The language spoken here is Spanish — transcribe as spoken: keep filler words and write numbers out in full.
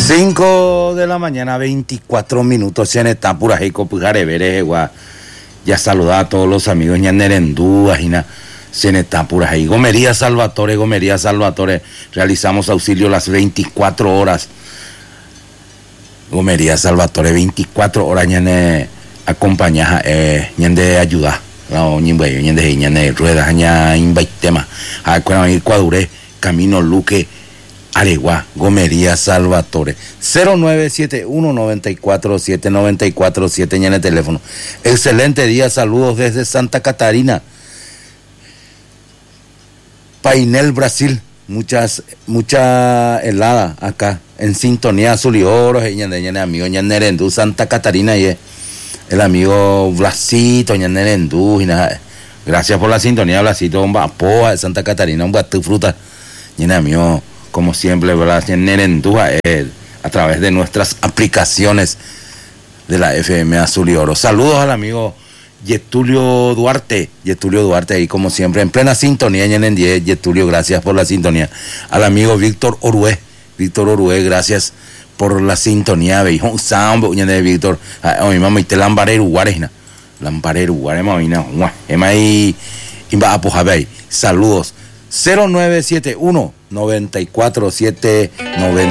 cinco de la mañana, veinticuatro minutos. En esta pura heico pujare veres, ya saludar a todos los amigos ñanerendú, ajina. En esta pura hei. Gomería Salvatore, Gomería Salvatore. Realizamos auxilio las veinticuatro horas. Gomería Salvatore, veinticuatro horas ñane acompaña, eh, ñande ayuda. No, ñimbe, ñande, ñande ruedas, ña invaitema. A cuando ir cuadure, Camino Luque, Aregua, Gomería Salvatore. cero nueve siete uno, nueve cuatro siete, nueve cuatro siete en el teléfono. Excelente día, saludos desde Santa Catarina. Painel, Brasil. Muchas, mucha helada acá. En sintonía, azul y oro. Amigo Ñanerendú, Santa Catarina. Y el amigo Blasito, Ñanerendú. Gracias por la sintonía, Blasito. Un vapoa de Santa Catarina. Un batu fruta. Ñane amigo, como siempre, ¿verdad? Ñanerendú, eh, a través de nuestras aplicaciones de la F M Azul y Oro. Saludos al amigo Getulio Duarte, Getulio Duarte ahí como siempre en plena sintonía. En diez, Getulio, gracias por la sintonía. Al amigo Víctor Orué, Víctor Orué, gracias por la sintonía. Veijón Sambo, de Víctor, a mi mamá y te lambareru guarejna, lambareru guarejna, ema y imba apojabey. Saludos. cero nueve siete uno, nueve cuatro siete, nueve